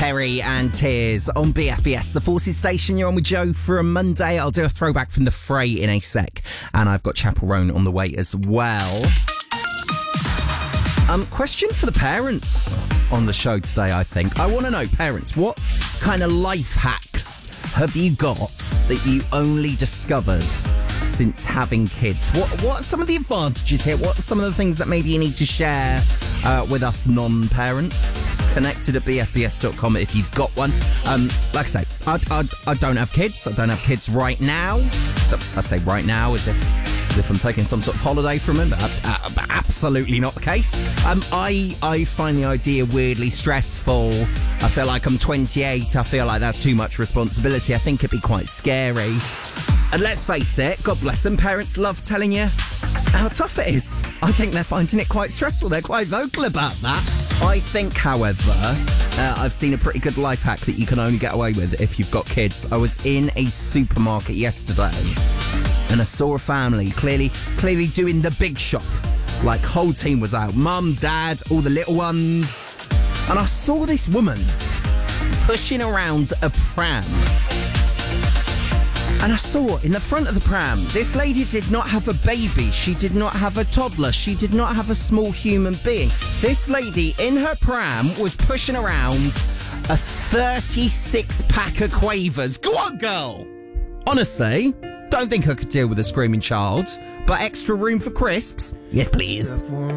Perry and Tears on BFBS, the Forces Station. You're on with Joe for a Monday. I'll do a throwback from the Fray in a sec. And I've got Chapel Roan on the way as well. Question for the parents on the show today, I think. I want to know, parents, what kind of life hacks have you got that you only discovered since having kids? What are some of the advantages here? What are some of the things that maybe you need to share with us non-parents? Connected at bfbs.com if you've got one. Like I say, I don't have kids. I don't have kids right now. I say right now as if I'm taking some sort of holiday from them, but absolutely not the case. I find the idea weirdly stressful. I feel like I'm 28. I feel like that's too much responsibility. I think it'd be quite scary. And let's face it, God bless them, parents love telling you how tough it is. I think they're finding it quite stressful. They're quite vocal about that. I think, however, I've seen a pretty good life hack that you can only get away with if you've got kids. I was in a supermarket yesterday and I saw a family clearly doing the big shop. Like, whole team was out. Mum, dad, all the little ones. And I saw this woman pushing around a pram. And I saw in the front of the pram, this lady did not have a baby. She did not have a toddler. She did not have a small human being. This lady in her pram was pushing around a 36-pack of Quavers. Go on, girl! Honestly, don't think I could deal with a screaming child, but extra room for crisps? Yes, please.